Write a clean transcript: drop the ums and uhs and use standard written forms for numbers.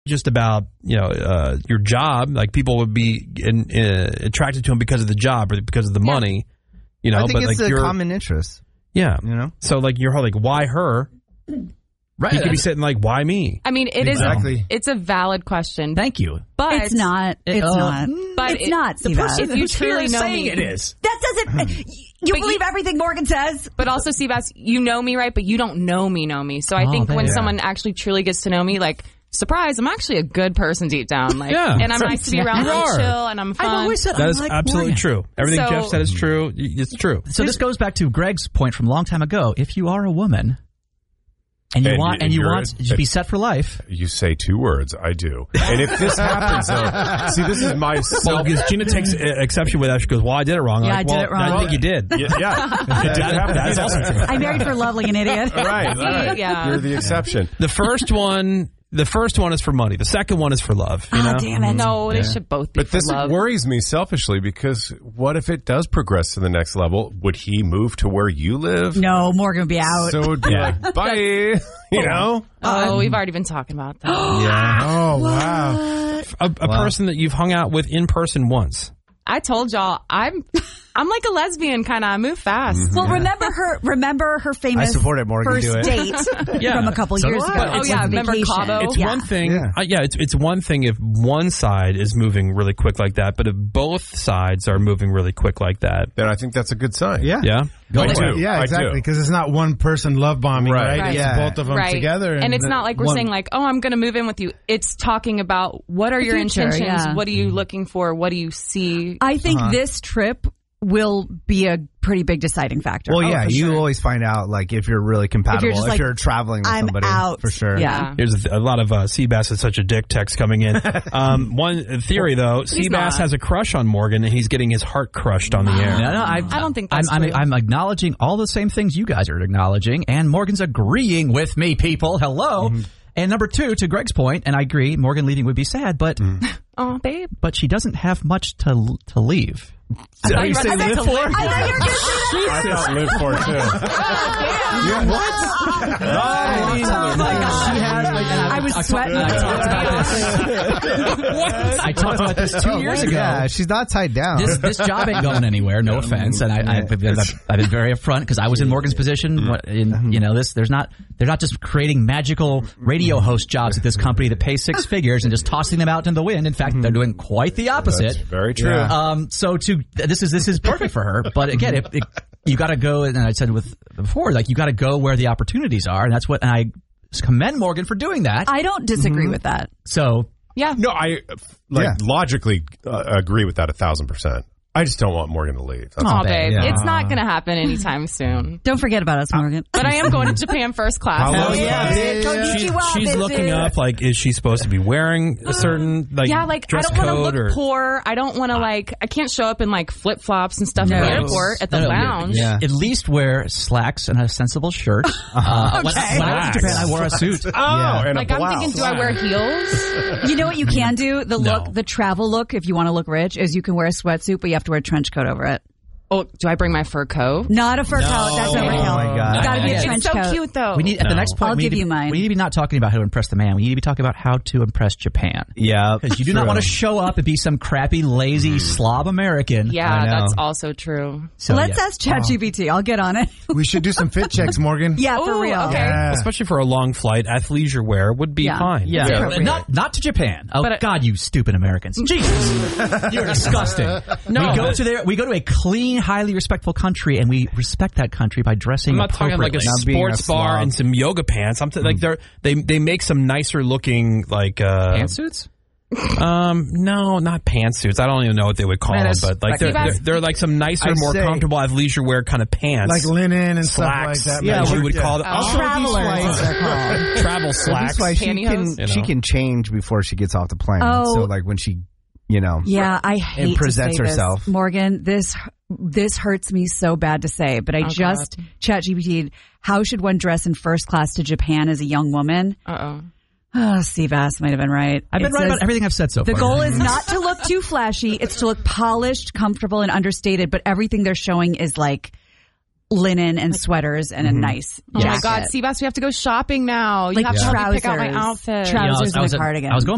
just about your job. Like people would be attracted to him because of the job or because of the money. I think it's a common interest. Yeah, So like you're like, why her? Right. He could be sitting like, why me? I mean, it's a valid question. Thank you. But it's not. It's not. But it's not. The person if you truly know saying me, it is. That doesn't. You believe everything Morgan says. But also, Seabass, you know me, right? But you don't know me. So I think when someone actually truly gets to know me, like, surprise, I'm actually a good person deep down. Like, and I'm nice to be around. I'm chill and I'm fun. I've always said that is absolutely true. Everything Jeff said is true. It's true. So this goes back to Greg's point from a long time ago. If you are a woman and you want to be set for life, you say 2 words. I do. And if this happens, see, this is my self. Because Gina takes exception with that. She goes, "Well, I did it wrong." Yeah, I did it wrong. I think you did. That's also true. I married for love like an idiot. Right. Yeah. You're the exception. The first one is for money. The second one is for love. Damn it. No, they should both be But for this love. worries me selfishly because what if it does progress to the next level? Would he move to where you live? No, Morgan would be out. So it would be like, bye. Oh, we've already been talking about that. Oh, wow. A person that you've hung out with in person once. I told y'all, I'm like a lesbian kind of. I move fast. Mm-hmm. Well, remember her famous I support it, Morgan. first Do it. date from a couple years ago. Remember Cabo? It's one thing. It's one thing if one side is moving really quick like that, but if both sides are moving really quick like that, then I think that's a good sign. Yeah. I do. Yeah, exactly. Because it's not one person love bombing, right? It's both of them together. And it's not like we're saying like, oh, I'm going to move in with you. It's talking about what are your intentions? Yeah. What are you looking for? What do you see? I think this trip will be a pretty big deciding factor. Well, you always find out like if you're really compatible, if you're traveling with somebody. Out. For sure. Yeah. Here's a lot of Seabass is such a dick text coming in. One theory though, Seabass has a crush on Morgan and he's getting his heart crushed on the air. No, I don't think that's true. I'm acknowledging all the same things you guys are acknowledging, and Morgan's agreeing with me, people. Hello. Mm-hmm. And number 2, to Greg's point, and I agree, Morgan leaving would be sad, but oh, babe, but she doesn't have much to leave. Are you saying live for? I thought live for too. What? She has. I was sweating. I talked about this 2 years ago. Yeah, she's not tied down. This job ain't going anywhere. No offense, and I've been very upfront because I was in Morgan's position. They're not just creating magical radio host jobs at this company that pay 6 figures and just tossing them out in the wind. In fact, they're doing quite the opposite. That's very true. So this is perfect for her. But again, you got to go, and I said before, like you got to go where the opportunities are, and that's what. And I commend Morgan for doing that. I don't disagree with that. So yeah, no, I logically agree with that 1,000%. I just don't want Morgan to leave. That's oh, babe. Yeah. It's not going to happen anytime soon. Don't forget about us, Morgan. But I am going to Japan first class. Oh, she's looking up, like, is she supposed to be wearing a certain, dress I don't want to look poor. I don't want to, I can't show up in, flip-flops and stuff at the airport, at the lounge. Yeah. At least wear slacks and a sensible shirt. When I was in Japan, I wore a suit. And a blouse. I'm thinking, do I wear heels? You know what you can do? The travel look, if you want to look rich, is you can wear a sweatsuit, but you have to wear a trench coat over it. Oh, do I bring my fur coat? Not a fur coat. That's overkill. Oh my God. You got to be a trench coat. It's so cute, though. We need at the next point. I'll give you mine. We need to be not talking about how to impress the man. We need to be talking about how to impress Japan. Yeah, because you do not want to show up and be some crappy, lazy slob American. Yeah, that's also true. So let's ask ChatGPT. I'll get on it. We should do some fit checks, Morgan. Yeah, for real. Okay. Yeah. Especially for a long flight, athleisure wear would be fine. Yeah. Not to Japan. Oh God, you stupid Americans! Jesus, you're disgusting. No, we go to a clean, highly respectful country, and we respect that country by dressing. I'm not talking like a sports bar and some yoga pants. I'm they make some nicer looking pantsuits. No, not pantsuits. I don't even know what they would call them, but they're like some nicer, more comfortable athleisure wear kind of pants, like linen and slacks, stuff like that. Yeah, what you would call them. Travelers. Travel slacks. She can change before she gets off the plane. Oh. So when she, I hate and presents to say herself. This. Morgan, this hurts me so bad to say, but I just ChatGPT'd, how should one dress in first class to Japan as a young woman? Seabass might have been right. I've been right about everything I've said so far. The goal is not to look too flashy. It's to look polished, comfortable, and understated, but everything they're showing is linen and sweaters and a nice jacket. Oh my God, Seabass, we have to go shopping now. You have to help me pick out my outfit. Trousers and a cardigan. I was going